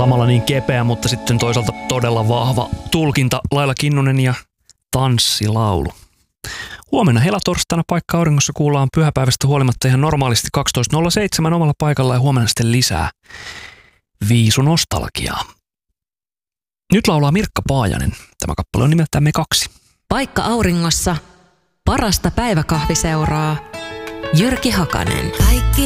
Samalla niin kepeä, mutta sitten toisaalta todella vahva tulkinta. Laila Kinnunen ja Tanssilaulu. Huomenna helatorstaina Paikka Auringossa kuullaan pyhäpäivästä huolimatta ihan normaalisti 12.07 omalla paikalla ja huomenna sitten lisää viisunostalgiaa. Nyt laulaa Mirkka Paajanen. Tämä kappale on nimeltään Me kaksi. Paikka Auringossa parasta päiväkahviseuraa Jyrki Hakanen.